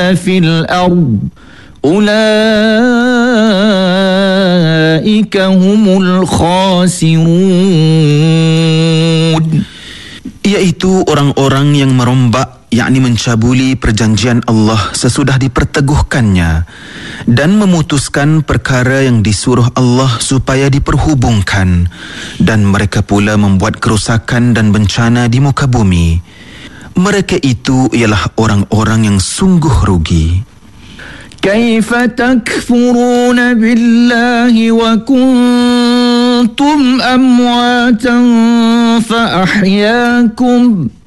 في الأرض أولئك هم الخاسرون. Iaitu orang-orang yang merombak, yakni mencabuli perjanjian Allah sesudah diperteguhkannya dan memutuskan perkara yang disuruh Allah supaya diperhubungkan, dan mereka pula membuat kerosakan dan bencana di muka bumi. Mereka itu ialah orang-orang yang sungguh rugi. كيف تكفرون بالله وكنتم أمواتا فأحياكم